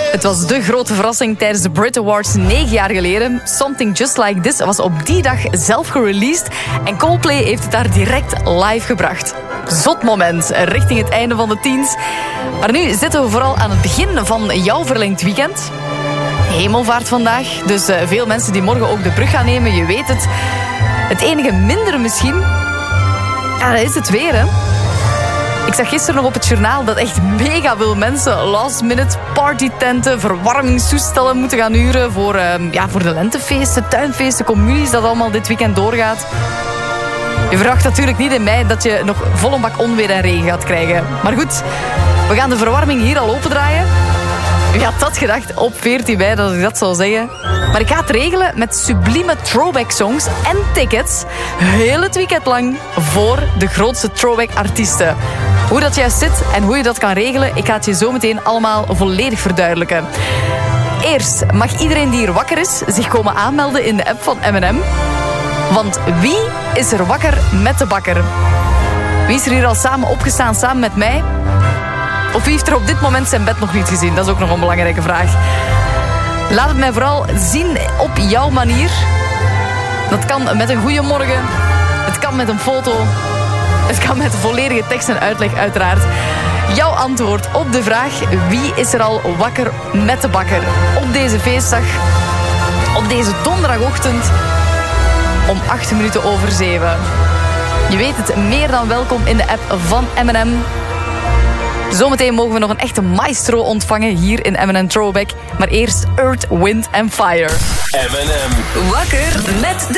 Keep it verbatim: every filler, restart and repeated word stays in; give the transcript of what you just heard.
Het was de grote verrassing tijdens de Brit Awards negen jaar geleden. Something Just Like This was op die dag zelf gereleased. En Coldplay heeft het daar direct live gebracht. Zot moment, richting het einde van de teens. Maar nu zitten we vooral aan het begin van jouw verlengd weekend. Hemelvaart vandaag, dus uh, veel mensen die morgen ook de brug gaan nemen, je weet het. Het enige mindere misschien, ja, dat is het weer, hè. Ik zag gisteren nog op het journaal dat echt mega veel mensen last minute partytenten, verwarmingstoestellen moeten gaan huren voor, uh, ja, voor de lentefeesten, tuinfeesten, communies, dat allemaal dit weekend doorgaat. Je verwacht natuurlijk niet in mei dat je nog volle bak onweer en regen gaat krijgen. Maar goed, we gaan de verwarming hier al opendraaien. Wie had dat gedacht op veertien mei dat ik dat zou zeggen? Maar ik ga het regelen met sublieme throwback songs en tickets. Heel het weekend lang voor de grootste throwback artiesten. Hoe dat juist zit en hoe je dat kan regelen, ik ga het je zo meteen allemaal volledig verduidelijken. Eerst mag iedereen die hier wakker is zich komen aanmelden in de app van M en M. Want wie is er wakker met de bakker? Wie is er hier al samen opgestaan, samen met mij? Of wie heeft er op dit moment zijn bed nog niet gezien? Dat is ook nog een belangrijke vraag. Laat het mij vooral zien op jouw manier. Dat kan met een goeiemorgen. Het kan met een foto. Het kan met volledige tekst en uitleg uiteraard. Jouw antwoord op de vraag: wie is er al wakker met de bakker? Op deze feestdag. Op deze donderdagochtend. Om acht minuten over zeven. Je weet het, meer dan welkom in de app van M en M. Zometeen mogen we nog een echte maestro ontvangen hier in M en M Throwback. Maar eerst Earth, Wind and Fire. M en M. Wakker met de